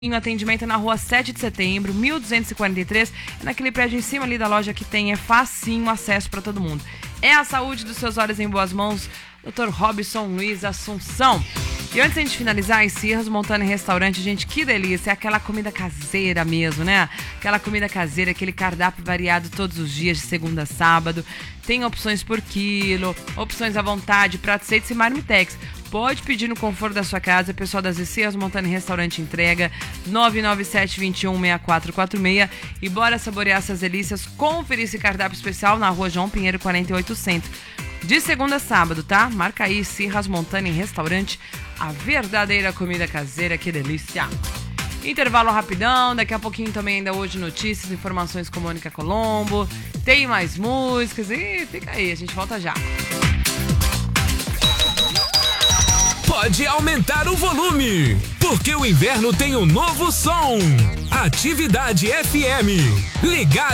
O atendimento é na rua 7 de setembro, 1243, naquele prédio em cima ali da loja que tem, é facinho acesso para todo mundo. É a saúde dos seus olhos em boas mãos, Dr. Robson Luiz Assunção. E antes de a gente finalizar, Esirras Montana Restaurante, gente, que delícia, é aquela comida caseira mesmo, né? Aquela comida caseira, aquele cardápio variado todos os dias, de segunda a sábado. Tem opções por quilo, opções à vontade, pratos feitos e marmitex. Pode pedir no conforto da sua casa, o pessoal das Esirras Montana Restaurante entrega 997-21-6446 e bora saborear essas delícias, conferir esse cardápio especial na rua João Pinheiro 4800. De segunda a sábado, tá? Marca aí, Esirras Montana Restaurante, a verdadeira comida caseira, que delícia! Intervalo rapidão, daqui a pouquinho também ainda hoje notícias, informações com Mônica Colombo, tem mais músicas e fica aí, a gente volta já. Pode aumentar o volume, porque o inverno tem um novo som. Atividade FM. Ligado.